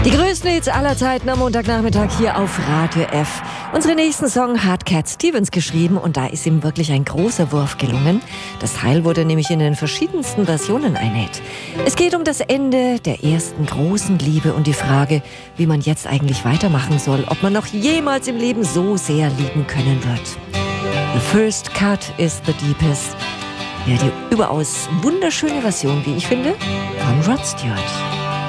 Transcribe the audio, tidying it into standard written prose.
Die größten Hits aller Zeiten am Montagnachmittag hier auf Radio F. Unseren nächsten Song hat Cat Stevens geschrieben und da ist ihm wirklich ein großer Wurf gelungen. Das Teil wurde nämlich in den verschiedensten Versionen ein Hit. Es geht um das Ende der ersten großen Liebe und die Frage, wie man jetzt eigentlich weitermachen soll, ob man noch jemals im Leben so sehr lieben können wird. The first cut is the deepest. Ja, die überaus wunderschöne Version, wie ich finde, von Rod Stewart.